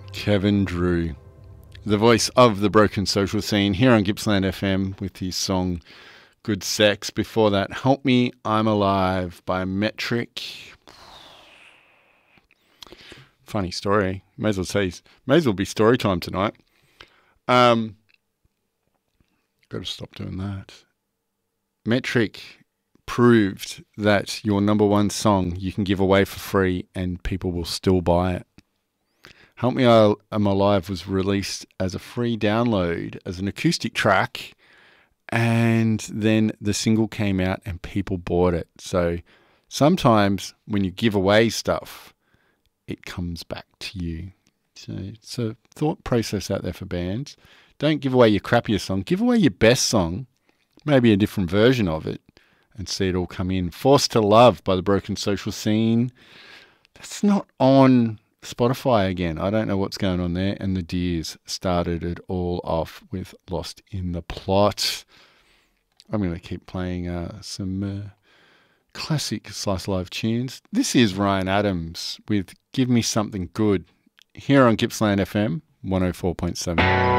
Kevin Drew, the voice of the broken social scene here on Gippsland FM with his song Good Sex. Before that, Help Me, I'm Alive by Metric. Funny story. May as well be story time tonight. Got to stop doing that. Metric proved that your number one song you can give away for free and people will still buy it. Help Me I'm Alive was released as a free download, as an acoustic track, and then the single came out and people bought it. So sometimes when you give away stuff, it comes back to you. So it's a thought process out there for bands. Don't give away your crappiest song. Give away your best song, maybe a different version of it, and see it all come in. Forced to Love by the Broken Social Scene. That's not on Spotify again. I don't know what's going on there. And the Deers started it all off with Lost in the Plot. I'm going to keep playing some classic Slice Live tunes. This is Ryan Adams with Give Me Something Good here on Gippsland FM 104.7.